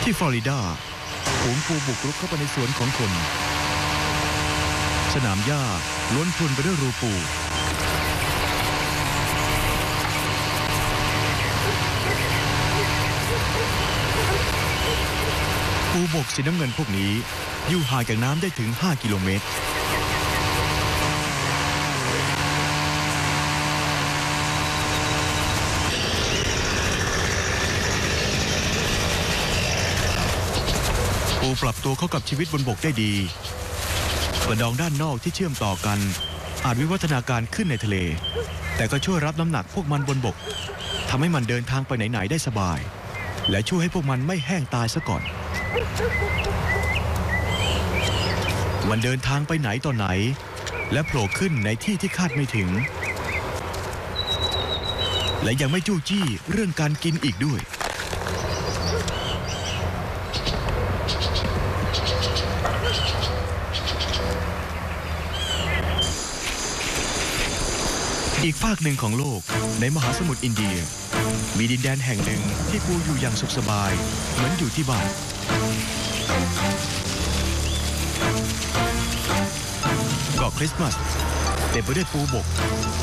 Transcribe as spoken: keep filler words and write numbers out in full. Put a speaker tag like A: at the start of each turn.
A: ที่ฟลอริดาฝูงปูบุกรุกเข้าไปในสวนของคนสนามหญ้าล้วนพรุนไปด้วยรูปูปูบกสีน้ำเงินพวกนี้อยู่ห่างจากน้ำได้ถึงห้ากิโลเมตรปูปรับตัวเข้ากับชีวิตบนบกได้ดีกระดองด้านนอกที่เชื่อมต่อกันอาจวิวัฒนาการขึ้นในทะเลแต่ก็ช่วยรับน้ำหนักพวกมันบนบกทำให้มันเดินทางไปไหนๆได้สบายและช่วยให้พวกมันไม่แห้งตายซะก่อนมันเดินทางไปไหนต่อไหนและโผล่ขึ้นในที่ที่คาดไม่ถึงและยังไม่จู้จี้เรื่องการกินอีกด้วยอีกฝากหนึ่งของโลกในมหาสมุทรอินเดียมีดินแดนแห่งหนึ่งที่ปูอยู่อย่างสุขสบายเหมือนอยู่ที่บ้านเกาะคริสต์มาสเต็มไปด้วยปูบก